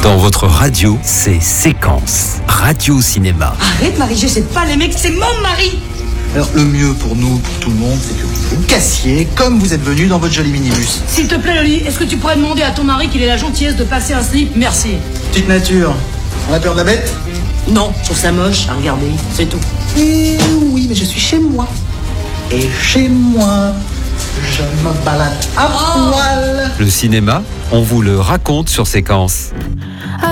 Dans votre radio, c'est Séquence. Radio Cinéma. Arrête Marie-G, c'est pas les mecs, c'est mon mari. Alors le mieux pour nous, pour tout le monde, c'est que vous vous cassiez comme vous êtes venu dans votre joli minibus. S'il te plaît Loli, est-ce que tu pourrais demander à ton mari qu'il ait la gentillesse de passer un slip? Merci. Petite nature, on a peur de la bête? Non, je trouve ça moche à regarder, c'est tout. Eh oui, mais je suis chez moi. Et chez moi, je me balade à poil. Le cinéma, on vous le raconte sur Séquence.